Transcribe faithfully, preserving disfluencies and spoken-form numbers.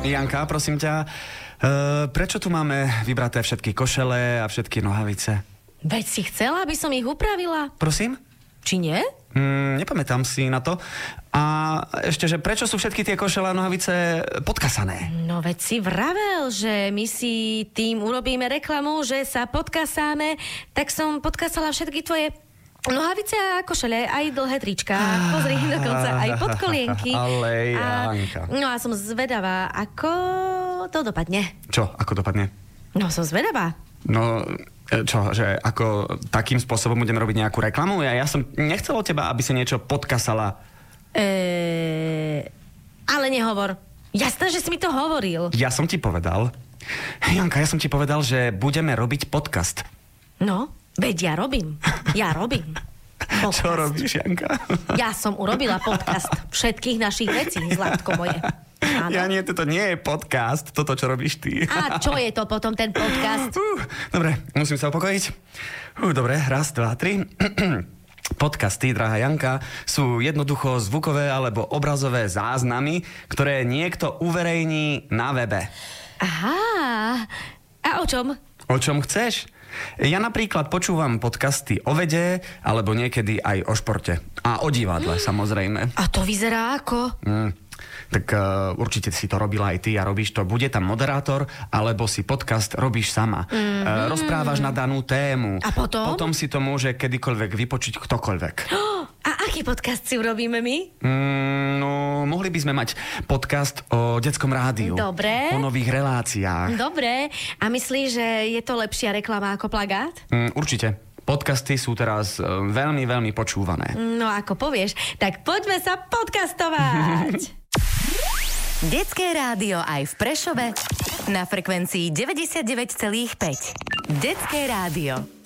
Janka, prosím ťa, uh, prečo tu máme vybraté všetky košele a všetky nohavice? Veď si chcela, aby som ich upravila. Prosím? Či nie? Mm, nepamätám si na to. A ešte, že prečo sú všetky tie košele a nohavice podkasané? No veď si vravel, že my si tým urobíme reklamu, že sa podkasáme, tak som podkasala všetky tvoje nohavice a košele, aj dlhé trička. Pozri, dokonca aj podkolienky. Ale a, Janka. no a som zvedavá, ako to dopadne. Čo? Ako dopadne? No som zvedavá. No, čo, že ako takým spôsobom budeme robiť nejakú reklamu? Ja, ja som nechcel od teba, aby si niečo podkasala. Eee, ale nehovor. Jasné, že si mi to hovoril. Ja som ti povedal. Janka, ja som ti povedal, že budeme robiť podcast. No, veď ja robím. Ja robím. Podcast. Čo robíš, Janka? Ja som urobila podcast všetkých našich vecí, Zlatko moje. Áno. Ja nie, toto nie je podcast, toto, čo robíš ty. A čo je to potom ten podcast? Uh, dobre, musím sa upokojiť. Uh, dobre, raz, dva, tri. Podcasty, drahá Janka, sú jednoducho zvukové alebo obrazové záznamy, ktoré niekto uverejní na webe. Aha. A o čom? O čom chceš? Ja napríklad počúvam podcasty o vede, alebo niekedy aj o športe. A o divadle, samozrejme. A to vyzerá ako? Mm. Tak uh, určite si to robila aj ty a robíš to. Bude tam moderátor, alebo si podcast robíš sama. Mm-hmm. Uh, rozprávaš na danú tému. A potom? Potom si to môže kedykoľvek vypočiť ktokoľvek. Oh, a aký podcast si urobíme my? Mm, no, mohli by sme mať podcast o detskom rádiu. Dobre. O nových reláciách. Dobre. A myslíš, že je to lepšia reklama ako plagát? Mm, určite. Podcasty sú teraz uh, veľmi, veľmi počúvané. No ako povieš, tak poďme sa podcastovať. Detské rádio aj v Prešove na frekvencii deväťdesiatdeväť celá päť. Detské rádio.